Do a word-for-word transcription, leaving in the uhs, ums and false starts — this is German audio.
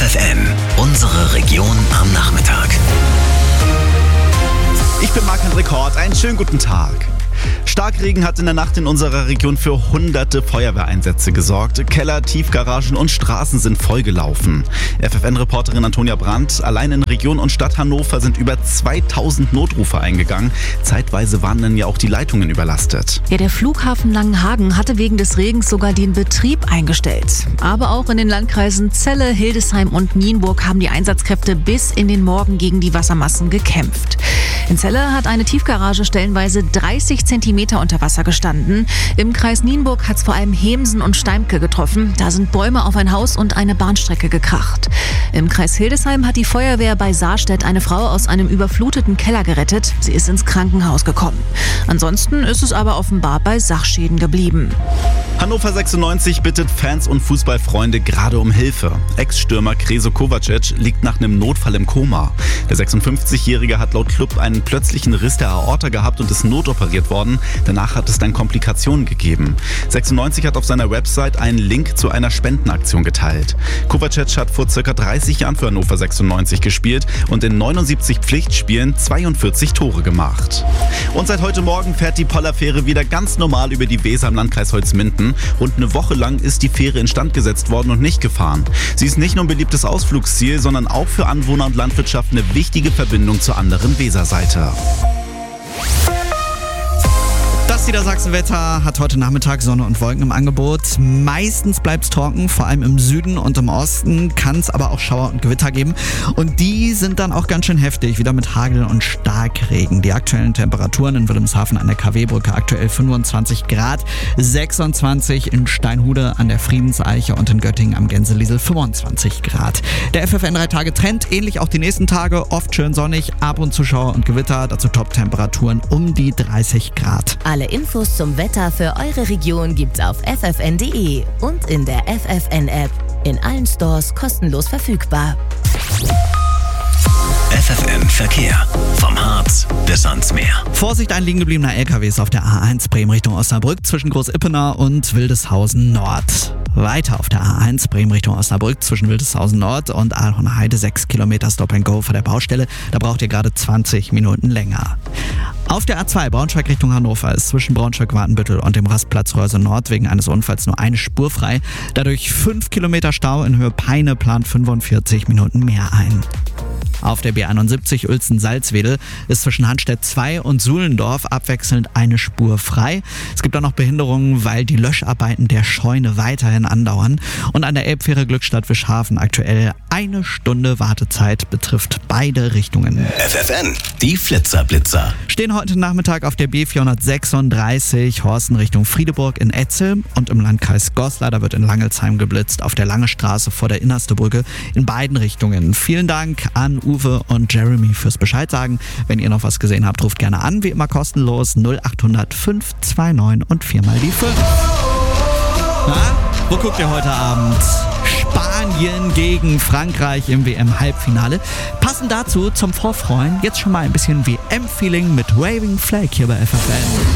F F N, unsere Region am Nachmittag. Ich bin Marc-André Kort, einen schönen guten Tag. Starkregen hat in der Nacht in unserer Region für hunderte Feuerwehreinsätze gesorgt. Keller, Tiefgaragen und Straßen sind vollgelaufen. F F N-Reporterin Antonia Brandt: Allein in Region und Stadt Hannover sind über zweitausend Notrufe eingegangen. Zeitweise waren dann ja auch die Leitungen überlastet. Ja, der Flughafen Langenhagen hatte wegen des Regens sogar den Betrieb eingestellt. Aber auch in den Landkreisen Celle, Hildesheim und Nienburg haben die Einsatzkräfte bis in den Morgen gegen die Wassermassen gekämpft. In Celle hat eine Tiefgarage stellenweise dreißig Zentimeter unter Wasser gestanden. Im Kreis Nienburg hat es vor allem Hemsen und Steimke getroffen. Da sind Bäume auf ein Haus und eine Bahnstrecke gekracht. Im Kreis Hildesheim hat die Feuerwehr bei Saarstedt eine Frau aus einem überfluteten Keller gerettet. Sie ist ins Krankenhaus gekommen. Ansonsten ist es aber offenbar bei Sachschäden geblieben. Hannover sechsundneunzig bittet Fans und Fußballfreunde gerade um Hilfe. Ex-Stürmer Kreso Kovacic liegt nach einem Notfall im Koma. Der sechsundfünfzigjährige hat laut Club einen plötzlichen Riss der Aorta gehabt und ist notoperiert worden. Danach hat es dann Komplikationen gegeben. sechsundneunzig hat auf seiner Website einen Link zu einer Spendenaktion geteilt. Kovacic hat vor ca. dreißig Jahren für Hannover sechsundneunzig gespielt und in neunundsiebzig Pflichtspielen zweiundvierzig Tore gemacht. Und seit heute Morgen fährt die Pollerfähre wieder ganz normal über die Weser im Landkreis Holzminden. Rund eine Woche lang ist die Fähre instand gesetzt worden und nicht gefahren. Sie ist nicht nur ein beliebtes Ausflugsziel, sondern auch für Anwohner und Landwirtschaft eine wichtige Verbindung zur anderen Weserseite. Das Niedersachsenwetter hat heute Nachmittag Sonne und Wolken im Angebot. Meistens bleibt es trocken, vor allem im Süden und im Osten kann es aber auch Schauer und Gewitter geben. Und die sind dann auch ganz schön heftig, wieder mit Hagel und Starkregen. Die aktuellen Temperaturen in Wilhelmshaven an der K W-Brücke aktuell fünfundzwanzig Grad, sechsundzwanzig in Steinhude an der Friedenseiche und in Göttingen am Gänseliesel fünfundzwanzig Grad. Der F F N drei Tage Trend, ähnlich auch die nächsten Tage, oft schön sonnig, ab und zu Schauer und Gewitter, dazu Top-Temperaturen um die dreißig Grad. Alle Infos zum Wetter für eure Region gibt's auf f f n punkt d e und in der F F N-App. In allen Stores kostenlos verfügbar. F F N Verkehr. Vom Harz bis ans Meer. Vorsicht, ein liegen gebliebener L K W ist auf der A eins Bremen Richtung Osnabrück zwischen Groß-Ippener und Wildeshausen Nord. Weiter auf der A eins Bremen Richtung Osnabrück zwischen Wildeshausen Nord und Aalhorn-Heide sechs Kilometer Stop and Go vor der Baustelle. Da braucht ihr gerade zwanzig Minuten länger. Auf der A zwei Braunschweig Richtung Hannover ist zwischen Braunschweig-Wartenbüttel und dem Rastplatz Röhrse Nord wegen eines Unfalls nur eine Spur frei. Dadurch fünf Kilometer Stau in Höhe Peine, plant fünfundvierzig Minuten mehr ein. Auf der B einundsiebzig Uelzen-Salzwedel ist zwischen Hanstedt zwei und Suhlendorf abwechselnd eine Spur frei. Es gibt auch noch Behinderungen, weil die Löscharbeiten der Scheune weiterhin andauern. Und an der Elbfähre Glückstadt-Wischhafen aktuell eine Stunde Wartezeit, betrifft beide Richtungen. F F N, die Flitzerblitzer. Stehen heute Nachmittag auf der B vierhundertsechsunddreißig Horsten Richtung Friedeburg in Etzel und im Landkreis Goslar. Da wird in Langelsheim geblitzt auf der Lange Straße vor der Innerste Brücke in beiden Richtungen. Vielen Dank an Uwe und Jeremy fürs Bescheid sagen. Wenn ihr noch was gesehen habt, ruft gerne an, wie immer kostenlos null acht hundert fünf zwei neun und viermal die fünf. Na, wo guckt ihr heute Abend? Spanien gegen Frankreich im W M-Halbfinale. Passend dazu zum Vorfreuen jetzt schon mal ein bisschen W M-Feeling mit Waving Flag hier bei F F N.